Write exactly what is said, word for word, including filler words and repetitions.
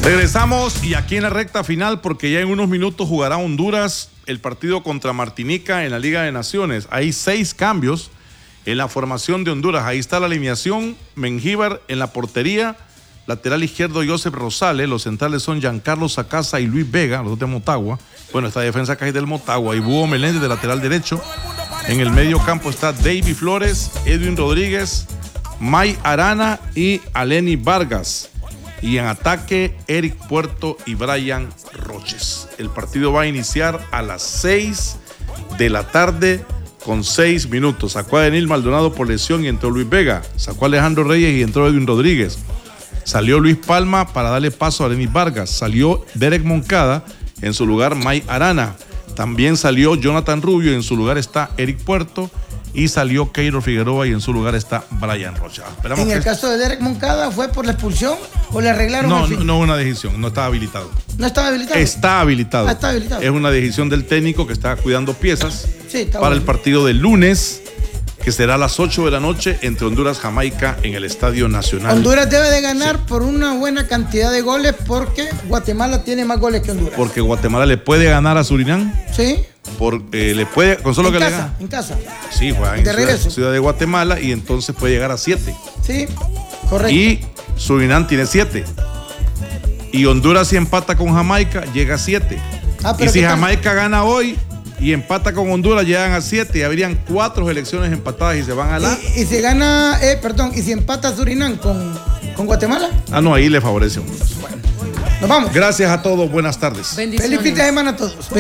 Regresamos y aquí en la recta final, porque ya en unos minutos jugará Honduras el partido contra Martinica en la Liga de Naciones. Hay seis cambios en la formación de Honduras. Ahí está la alineación: Mengíbar en la portería, lateral izquierdo Joseph Rosales, los centrales son Giancarlo Sacasa y Luis Vega, los dos de Motagua. Bueno, esta defensa cae del Motagua, y Búho Meléndez de lateral derecho. En el medio campo está David Flores, Edwin Rodríguez, May Arana y Aleni Vargas. Y en ataque, Eric Puerto y Brian Roches. El partido va a iniciar a las seis de la tarde con seis minutos. Sacó a Daniel Maldonado por lesión y entró Luis Vega. Sacó a Alejandro Reyes y entró Edwin Rodríguez. Salió Luis Palma para darle paso a Denis Vargas. Salió Derek Moncada, en su lugar May Arana. También salió Jonathan Rubio, en su lugar está Eric Puerto. Y salió Keiro Figueroa y en su lugar está Brian Rocha. En el que... caso de Derek Moncada, ¿fue por la expulsión o le arreglaron no, el fin? No, no una decisión, no estaba habilitado. ¿No estaba habilitado? Está habilitado. Ah, está habilitado. Es una decisión del técnico que está cuidando piezas sí, está para bueno. el partido del lunes, que será a las ocho de la noche entre Honduras y Jamaica en el Estadio Nacional. Honduras debe de ganar sí. por una buena cantidad de goles, porque Guatemala tiene más goles que Honduras. Porque Guatemala le puede ganar a Surinam. Sí. Por, eh, le puede, con solo en que casa, le gana. En casa. Sí, juega en ciudad, ciudad de Guatemala, y entonces puede llegar a siete. Sí, correcto. Y Surinam tiene siete. Y Honduras, si empata con Jamaica, llega a siete. Ah, y si Jamaica tal? gana hoy y empata con Honduras, llegan a siete. Y habrían cuatro selecciones empatadas y se van a la... ¿Y, y si gana, eh, perdón, y si empata Surinam con, con Guatemala? Ah, no, ahí le favorece a Honduras. Bueno, nos vamos. Gracias a todos, buenas tardes. Bendiciones. Feliz fin de semana a todos. Bendiciones.